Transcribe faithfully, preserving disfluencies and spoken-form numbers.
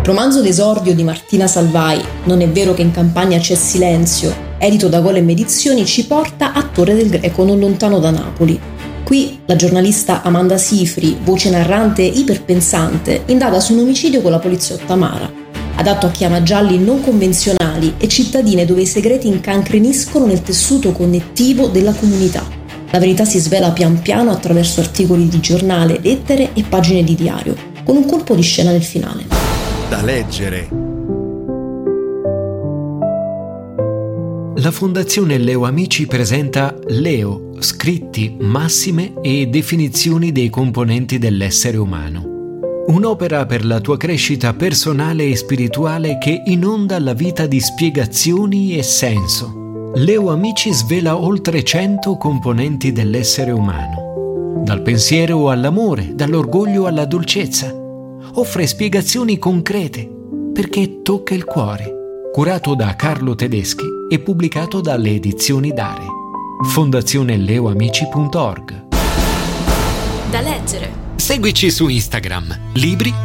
Romanzo d'esordio di Martina Salvai, Non è vero che in campagna c'è silenzio, edito da Golem Edizioni, ci porta a Torre del Greco, non lontano da Napoli. Qui la giornalista Amanda Sifri, voce narrante iperpensante, indaga su un omicidio con la poliziotta Mara, adatto a chiamagialli non convenzionali e cittadine dove i segreti incancreniscono nel tessuto connettivo della comunità. La verità si svela pian piano attraverso articoli di giornale, lettere e pagine di diario, con un colpo di scena nel finale. Da leggere. La Fondazione Leo Amici presenta Leo, scritti, massime e definizioni dei componenti dell'essere umano. Un'opera per la tua crescita personale e spirituale che inonda la vita di spiegazioni e senso. Leo Amici svela oltre cento componenti dell'essere umano. Dal pensiero all'amore, dall'orgoglio alla dolcezza. Offre spiegazioni concrete perché tocca il cuore. Curato da Carlo Tedeschi e pubblicato dalle edizioni Dare. fondazione leo amici punto org. Da leggere. Seguici su Instagram, libri